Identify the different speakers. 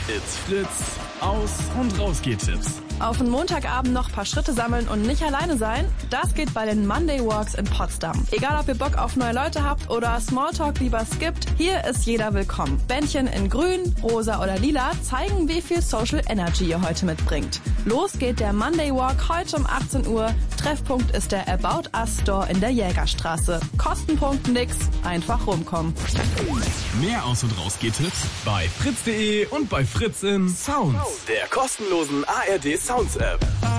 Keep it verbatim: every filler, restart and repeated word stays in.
Speaker 1: It's Fritz, Aus- und Rausgeht-Tipps.
Speaker 2: Auf den Montagabend noch ein paar Schritte sammeln und nicht alleine sein? Das geht bei den Monday Walks in Potsdam. Egal, ob ihr Bock auf neue Leute habt oder Smalltalk lieber skippt, hier ist jeder willkommen. Bändchen in grün, rosa oder lila zeigen, wie viel Social Energy ihr heute mitbringt. Los geht der Monday Walk heute um achtzehn Uhr. Treffpunkt ist der About Us Store in der Jägerstraße. Kostenpunkt nix, einfach rumkommen.
Speaker 1: Mehr Aus- und Rausgeht-Tipps bei fritz punkt de und bei Fritz in Sounds, der kostenlosen A R D Sounds App.